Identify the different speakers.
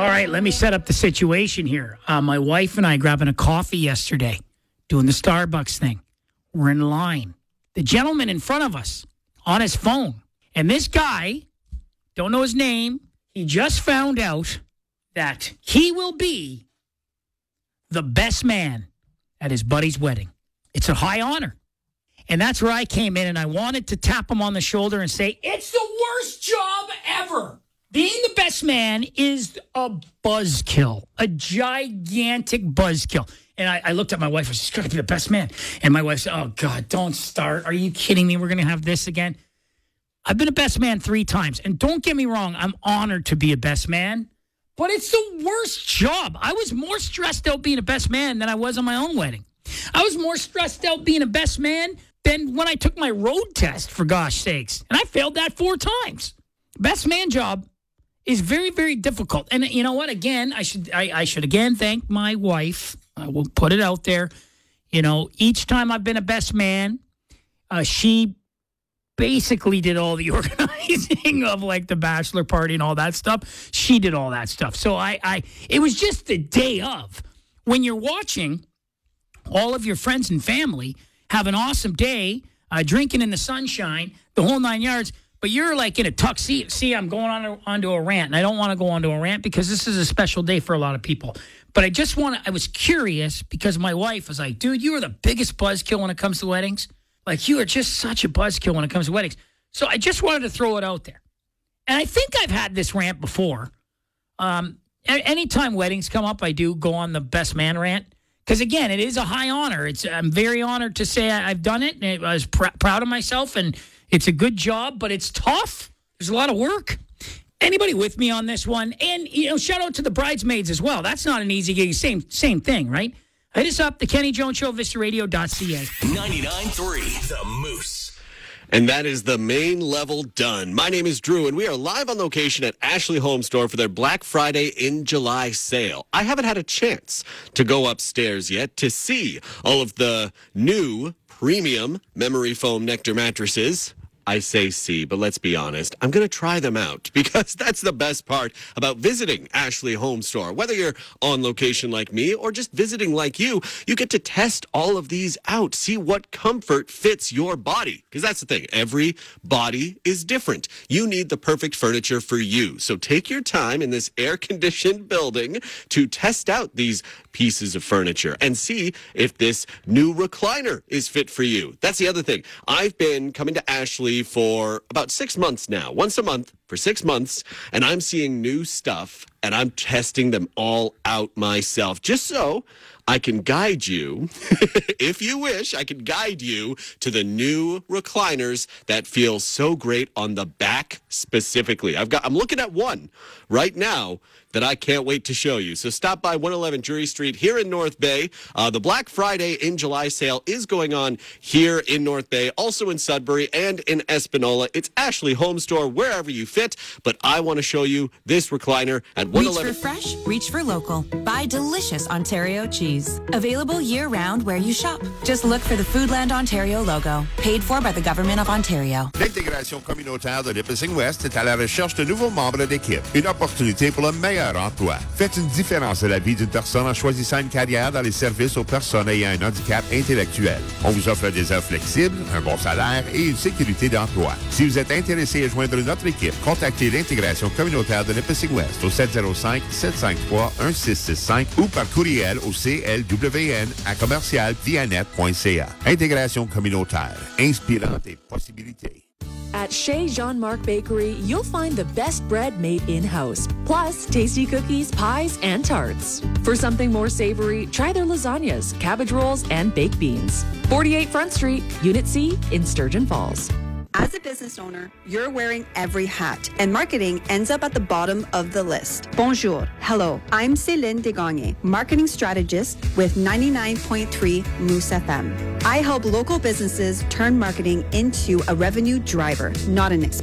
Speaker 1: All right, let me set up the situation here. My wife and I grabbing a coffee yesterday, doing the Starbucks thing. We're in line. The gentleman in front of us on his phone. And this guy, don't know his name, he just found out that he will be the best man at his buddy's wedding. It's a high honor. And that's where I came in, and I wanted to tap him on the shoulder and say, it's the worst job ever. Being the best man is a buzzkill, a gigantic buzzkill. And I looked at my wife, I said, got to be the best man. And my wife said, oh, God, don't start. Are you kidding me? We're going to have this again. I've been a best man 3 times. And don't get me wrong, I'm honored to be a best man. But it's the worst job. I was more stressed out being a best man than I was on my own wedding. I was more stressed out being a best man than when I took my road test, for gosh sakes. And I failed that 4 times. Best man job is very, very difficult. And you know what? Again, I should again thank my wife. I will put it out there. You know, each time I've been a best man, she basically did all the organizing of like the bachelor party and all that stuff. She did all that stuff. So it was just the day of when you're watching all of your friends and family have an awesome day, drinking in the sunshine, the whole 9 yards. But you're like in a tuxedo. See, I'm going onto a rant, and I don't want to go onto a rant because this is a special day for a lot of people. But I was curious because my wife was like, dude, you are the biggest buzzkill when it comes to weddings. Like, you are just such a buzzkill when it comes to weddings. So I just wanted to throw it out there. And I think I've had this rant before. Anytime weddings come up, I do go on the best man rant. Because, again, it is a high honor. I'm very honored to say I've done it. And I was proud of myself, and it's a good job, but it's tough. There's a lot of work. Anybody with me on this one? And, you know, shout out to the bridesmaids as well. That's not an easy gig. Same thing, right? Hit us up, The Kenny Jones Show, VistaRadio.ca.
Speaker 2: 99.3 The Moose.
Speaker 3: And that is the main level done. My name is Drew, and we are live on location at Ashley Home Store for their Black Friday in July sale. I haven't had a chance to go upstairs yet to see all of the new premium memory foam Nectar mattresses. I say see, but let's be honest. I'm going to try them out because that's the best part about visiting Ashley Home Store. Whether you're on location like me or just visiting like you get to test all of these out, see what comfort fits your body. Because that's the thing. Every body is different. You need the perfect furniture for you. So take your time in this air-conditioned building to test out these pieces of furniture and see if this new recliner is fit for you. That's the other thing. I've been coming to Ashley for about 6 months now, once a month for 6 months, and I'm seeing new stuff and I'm testing them all out myself just so I can guide you, if you wish, I can guide you to the new recliners that feel so great on the back specifically. I'm looking at one right now that I can't wait to show you. So stop by 111 Drury Street here in North Bay. The Black Friday in July sale is going on here in North Bay, also in Sudbury and in Espanola. It's Ashley Home Store, wherever you fit, but I want to show you this recliner at 111.
Speaker 4: Reach for fresh, reach for local. Buy delicious Ontario cheese. Available year-round where you shop. Just look for the Foodland Ontario logo. Paid for by the Government of Ontario.
Speaker 5: L'intégration communautaire de Nipissing West est à la recherche de nouveaux membres d'équipe. Une opportunité pour le meilleur emploi. Faites une différence à la vie d'une personne en choisissant une carrière dans les services aux personnes ayant un handicap intellectuel. On vous offre des heures flexibles, un bon salaire et une sécurité d'emploi. Si vous êtes intéressé à joindre notre équipe, contactez l'intégration communautaire de Nipissing West au 705-753-1665 ou par courriel au clwn@commercialvianet.ca. Intégration communautaire, inspirant tes possibilités.
Speaker 6: At Chez Jean-Marc Bakery, you'll find the best bread made in-house, plus tasty cookies, pies, and tarts. For something more savory, try their lasagnas, cabbage rolls, and baked beans. 48 Front Street, Unit C in Sturgeon Falls.
Speaker 7: As a business owner, you're wearing every hat, and marketing ends up at the bottom of the list. Bonjour. Hello. I'm Céline Desgagne, marketing strategist with 99.3 Moose FM. I help local businesses turn marketing into a revenue driver, not an expense.